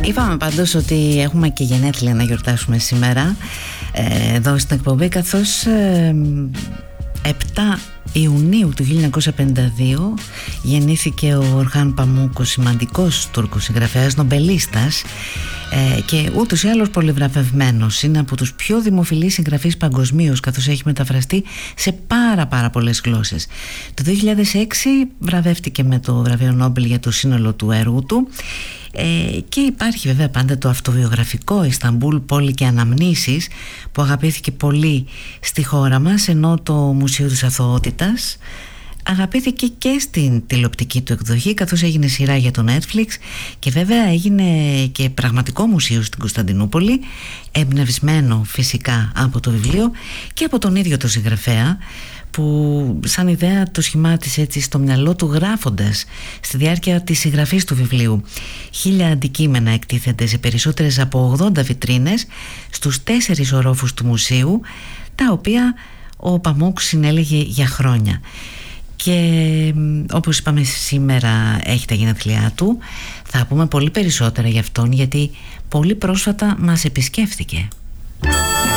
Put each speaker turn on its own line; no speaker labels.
Είπαμε πάντως ότι έχουμε και γενέθλια να γιορτάσουμε σήμερα εδώ στην εκπομπή, καθώς 7 Ιουνίου του 1952 γεννήθηκε ο Ορχάν Παμούκ, ο σημαντικός Τούρκος συγγραφέας, νομπελίστας και ούτως ή άλλως πολυβραβευμένος. Είναι από τους πιο δημοφιλείς συγγραφείς παγκοσμίως, καθώς έχει μεταφραστεί σε πάρα πολλές γλώσσες. Το 2006 βραβεύτηκε με το βραβείο Νόμπελ για το σύνολο του έργου του. Και υπάρχει βέβαια πάντα το αυτοβιογραφικό Ισταμπούλ, πόλη και αναμνήσεις, που αγαπήθηκε πολύ στη χώρα μας, ενώ το Μουσείο της Αθωότητας αγαπήθηκε και στην τηλεοπτική του εκδοχή, καθώς έγινε σειρά για το Netflix, και βέβαια έγινε και πραγματικό μουσείο στην Κωνσταντινούπολη, εμπνευσμένο φυσικά από το βιβλίο και από τον ίδιο το συγγραφέα, που σαν ιδέα το σχημάτισε έτσι στο μυαλό του, γράφοντας στη διάρκεια της συγγραφής του βιβλίου. 1000 αντικείμενα εκτίθενται σε περισσότερες από 80 βιτρίνες στους 4 ορόφους του μουσείου, τα οποία ο Παμούκ συνέλεγε για χρόνια. Και όπως είπαμε, σήμερα έχει τα γενέθλιά του. Θα πούμε πολύ περισσότερα για αυτόν, γιατί πολύ πρόσφατα μας επισκέφθηκε.